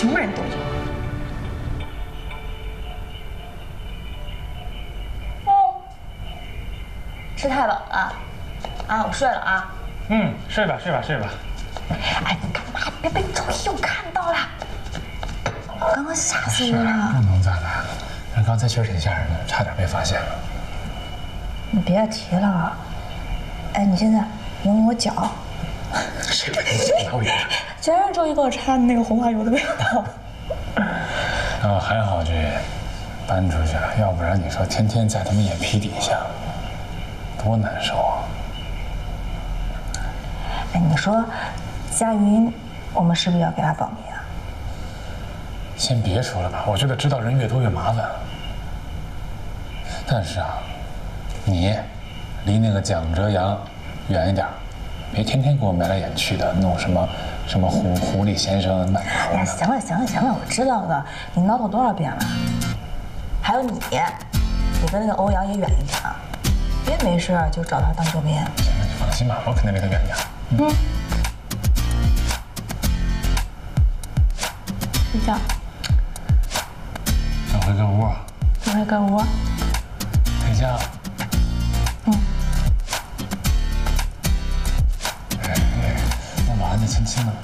什么人都有。哦，吃太饱了啊，我睡了啊。 睡吧，睡吧，睡吧。 哎，你干嘛？别被周一又看到了！我刚刚吓死我了。 不能再来了，人刚才确实挺吓人的，差点被发现了。 你别提了。哎，你现在闻闻我脚。 谁闻你脚老远？ 全是周一给我擦的那个红花油的味道。 还好这搬出去了，要不然你说天天在他们眼皮底下，多难受啊！ 哎，你说佳云，我们是不是要给她保密啊？ 先别说了吧，我觉得知道人越多越麻烦。但是啊，你离那个蒋哲阳远一点，别天天给我眉来眼去的弄什么狐狸先生那。 哎呀，行了行了行了，我知道了，你挠头多少遍了？还有你跟那个欧阳也远一点啊，别没事就找他当救兵。 行了，你放心吧，我肯定离他远点。 睡觉。 赶回个屋。 赶回个屋。 睡觉。那晚安亲亲了。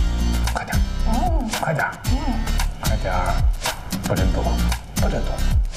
快点。快点。快点。不准躲，不准躲。